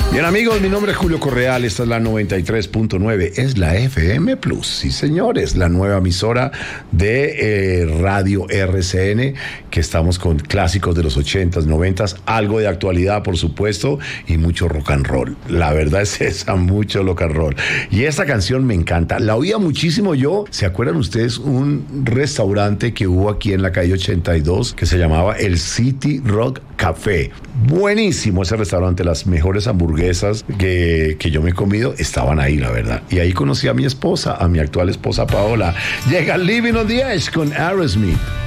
Bien amigos, mi nombre es Julio Correal, esta es la 93.9, es la FM Plus, sí señores, la nueva emisora de Radio RCN, que estamos con clásicos de los 80s, 90s, algo de actualidad por supuesto y mucho rock and roll, la verdad es esa, mucho rock and roll. Y esta canción me encanta, la oía muchísimo yo. ¿Se acuerdan ustedes un restaurante que hubo aquí en la calle 82 que se llamaba el City Rock Café? Buenísimo ese restaurante, las mejores hamburguesas que yo me he comido estaban ahí, la verdad. Y ahí conocí a mi esposa, a mi actual esposa Paola. Llega Living on the Edge con Aerosmith.